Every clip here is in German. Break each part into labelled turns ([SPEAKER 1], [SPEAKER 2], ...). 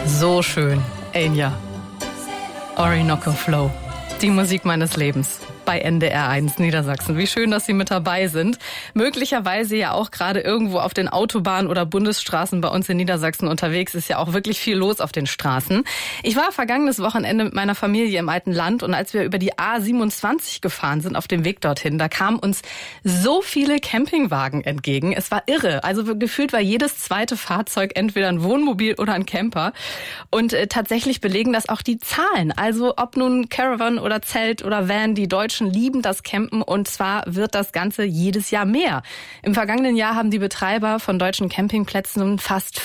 [SPEAKER 1] So schön. Enya. Orinoco Flow. Die Musik meines Lebens. Bei NDR1 Niedersachsen. Wie schön, dass Sie mit dabei sind. Möglicherweise ja auch gerade irgendwo auf den Autobahnen oder Bundesstraßen bei uns in Niedersachsen unterwegs. Ist ja auch wirklich viel los auf den Straßen. Ich war vergangenes Wochenende mit meiner Familie im alten Land und als wir über die A27 gefahren sind auf dem Weg dorthin, da kamen uns so viele Campingwagen entgegen. Es war irre. Also gefühlt war jedes zweite Fahrzeug entweder ein Wohnmobil oder ein Camper. Und tatsächlich belegen das auch die Zahlen. Also ob nun Caravan oder Zelt oder Van, die Deutschen lieben das Campen und zwar wird das Ganze jedes Jahr mehr. Im vergangenen Jahr haben die Betreiber von deutschen Campingplätzen fast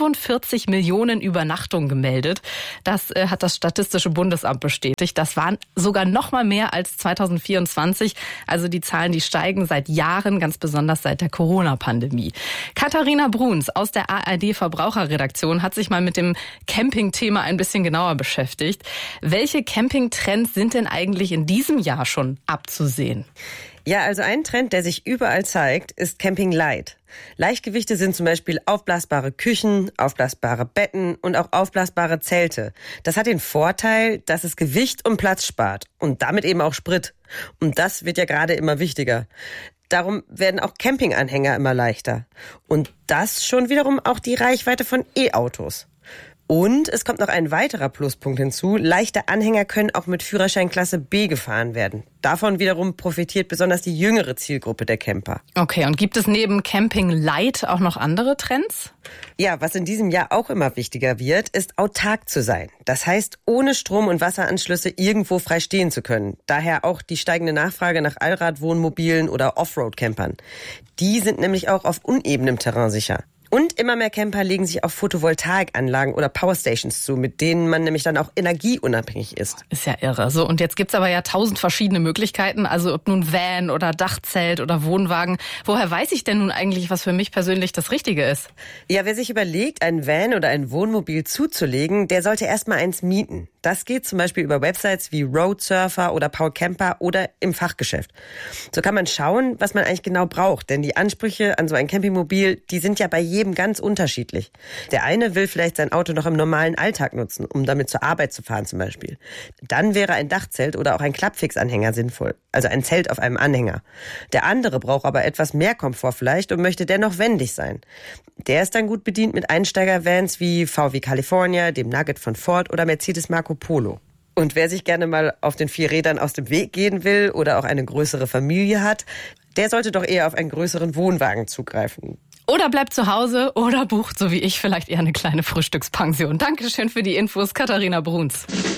[SPEAKER 1] 45 Millionen Übernachtungen gemeldet. Das hat das Statistische Bundesamt bestätigt. Das waren sogar noch mal mehr als 2024. Also die Zahlen, die steigen seit Jahren, ganz besonders seit der Corona-Pandemie. Katharina Bruns aus der ARD-Verbraucherredaktion hat sich mal mit dem Camping-Thema ein bisschen genauer beschäftigt. Welche Campingtrends sind denn eigentlich in diesem Jahr schon abzusehen?
[SPEAKER 2] Ja, also ein Trend, der sich überall zeigt, ist Camping Light. Leichtgewichte sind zum Beispiel aufblasbare Küchen, aufblasbare Betten und auch aufblasbare Zelte. Das hat den Vorteil, dass es Gewicht und Platz spart und damit eben auch Sprit. Und das wird ja gerade immer wichtiger. Darum werden auch Campinganhänger immer leichter. Und das schon wiederum auch die Reichweite von E-Autos. Und es kommt noch ein weiterer Pluspunkt hinzu. Leichte Anhänger können auch mit Führerschein Klasse B gefahren werden. Davon wiederum profitiert besonders die jüngere Zielgruppe der Camper.
[SPEAKER 1] Okay, und gibt es neben Camping Light auch noch andere Trends?
[SPEAKER 2] Ja, was in diesem Jahr auch immer wichtiger wird, ist autark zu sein. Das heißt, ohne Strom- und Wasseranschlüsse irgendwo frei stehen zu können. Daher auch die steigende Nachfrage nach Allradwohnmobilen oder Offroad-Campern. Die sind nämlich auch auf unebenem Terrain sicher. Und immer mehr Camper legen sich auf Photovoltaikanlagen oder Powerstations zu, mit denen man nämlich dann auch energieunabhängig ist.
[SPEAKER 1] Ist ja irre. So, und jetzt gibt's aber ja 1000 verschiedene Möglichkeiten, also ob nun Van oder Dachzelt oder Wohnwagen. Woher weiß ich denn nun eigentlich, was für mich persönlich das Richtige ist?
[SPEAKER 2] Ja, wer sich überlegt, ein Van oder ein Wohnmobil zuzulegen, der sollte erstmal eins mieten. Das geht zum Beispiel über Websites wie Roadsurfer oder Paul Camper oder im Fachgeschäft. So kann man schauen, was man eigentlich genau braucht, denn die Ansprüche an so ein Campingmobil, die sind ja bei jedem ganz unterschiedlich. Der eine will vielleicht sein Auto noch im normalen Alltag nutzen, um damit zur Arbeit zu fahren zum Beispiel. Dann wäre ein Dachzelt oder auch ein Klappfixanhänger sinnvoll, also ein Zelt auf einem Anhänger. Der andere braucht aber etwas mehr Komfort vielleicht und möchte dennoch wendig sein. Der ist dann gut bedient mit Einsteiger-Vans wie VW California, dem Nugget von Ford oder Mercedes Marco Polo. Und wer sich gerne mal auf den 4 Rädern aus dem Weg gehen will oder auch eine größere Familie hat, der sollte doch eher auf einen größeren Wohnwagen zugreifen.
[SPEAKER 1] Oder bleibt zu Hause oder bucht, so wie ich, vielleicht eher eine kleine Frühstückspension. Dankeschön für die Infos, Katharina Bruns.